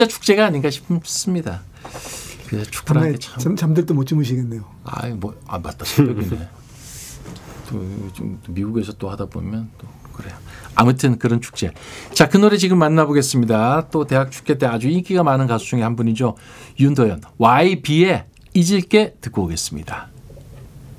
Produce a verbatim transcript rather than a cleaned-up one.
축제가 아닌가 싶습니다. 그 축구라는 게 참. 잠, 잠들도 못 주무시겠네요. 아, 뭐, 아 맞다 새벽이네. 또 미국에서 또 하다 보면 또 그래요. 아무튼 그런 축제. 자, 그 노래 지금 만나보겠습니다. 또 대학 축제 때 아주 인기가 많은 가수 중에 한 분이죠. 윤도현. 와이비의 잊을게 듣고 오겠습니다.